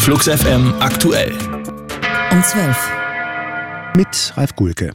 Flux FM aktuell. Um 12. Mit Ralf Gulke.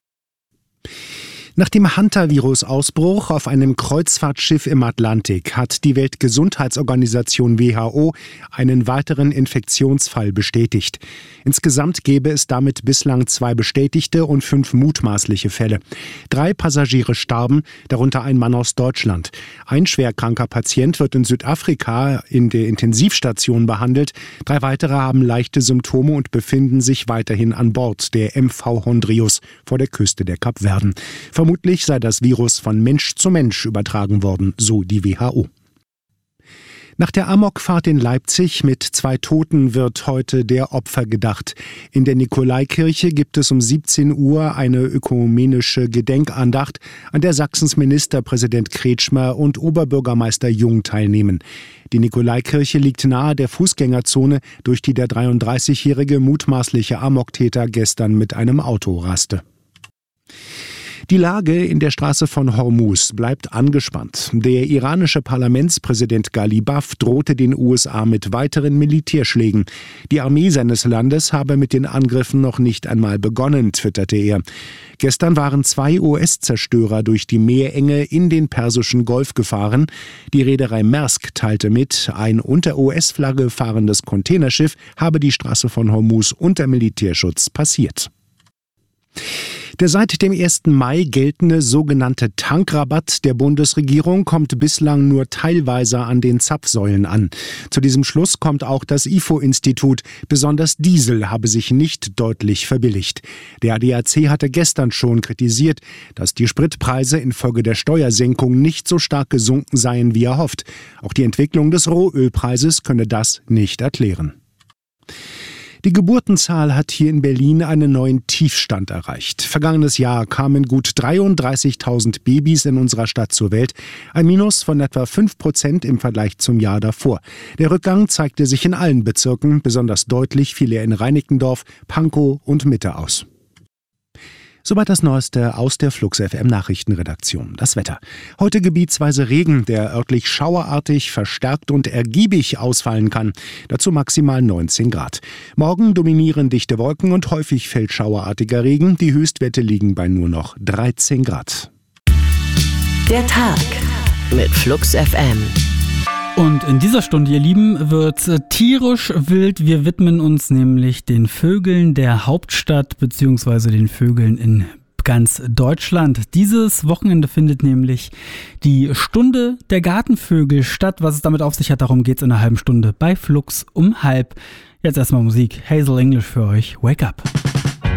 Nach dem Hantavirus-Ausbruch auf einem Kreuzfahrtschiff im Atlantik hat die Weltgesundheitsorganisation WHO einen weiteren Infektionsfall bestätigt. Insgesamt gäbe es damit bislang 2 bestätigte und 5 mutmaßliche Fälle. 3 Passagiere starben, darunter ein Mann aus Deutschland. Ein schwerkranker Patient wird in Südafrika in der Intensivstation behandelt. 3 weitere haben leichte Symptome und befinden sich weiterhin an Bord der MV Hondrius vor der Küste der Kapverden. Vermutlich sei das Virus von Mensch zu Mensch übertragen worden, so die WHO. Nach der Amokfahrt in Leipzig mit 2 Toten wird heute der Opfer gedacht. In der Nikolaikirche gibt es um 17 Uhr eine ökumenische Gedenkandacht, an der Sachsens Ministerpräsident Kretschmer und Oberbürgermeister Jung teilnehmen. Die Nikolaikirche liegt nahe der Fußgängerzone, durch die der 33-jährige mutmaßliche Amoktäter gestern mit einem Auto raste. Die Lage in der Straße von Hormuz bleibt angespannt. Der iranische Parlamentspräsident Ghalibaf drohte den USA mit weiteren Militärschlägen. Die Armee seines Landes habe mit den Angriffen noch nicht einmal begonnen, twitterte er. Gestern waren 2 US-Zerstörer durch die Meerenge in den Persischen Golf gefahren. Die Reederei Maersk teilte mit, ein unter US-Flagge fahrendes Containerschiff habe die Straße von Hormuz unter Militärschutz passiert. Der seit dem 1. Mai geltende sogenannte Tankrabatt der Bundesregierung kommt bislang nur teilweise an den Zapfsäulen an. Zu diesem Schluss kommt auch das IFO-Institut. Besonders Diesel habe sich nicht deutlich verbilligt. Der ADAC hatte gestern schon kritisiert, dass die Spritpreise infolge der Steuersenkung nicht so stark gesunken seien, wie erhofft. Auch die Entwicklung des Rohölpreises könne das nicht erklären. Die Geburtenzahl hat hier in Berlin einen neuen Tiefstand erreicht. Vergangenes Jahr kamen gut 33.000 Babys in unserer Stadt zur Welt, ein Minus von etwa 5% im Vergleich zum Jahr davor. Der Rückgang zeigte sich in allen Bezirken, besonders deutlich fiel er in Reinickendorf, Pankow und Mitte aus. Soweit das Neueste aus der Flux FM Nachrichtenredaktion. Das Wetter. Heute gebietsweise Regen, der örtlich schauerartig, verstärkt und ergiebig ausfallen kann. Dazu maximal 19 Grad. Morgen dominieren dichte Wolken und häufig fällt schauerartiger Regen. Die Höchstwerte liegen bei nur noch 13 Grad. Der Tag mit Flux FM. Und in dieser Stunde, ihr Lieben, wird's tierisch wild. Wir widmen uns nämlich den Vögeln der Hauptstadt bzw. den Vögeln in ganz Deutschland. Dieses Wochenende findet nämlich die Stunde der Gartenvögel statt. Was es damit auf sich hat, darum geht's in einer halben Stunde bei Flux um halb. Jetzt erstmal Musik. Hazel English für euch. Wake Up.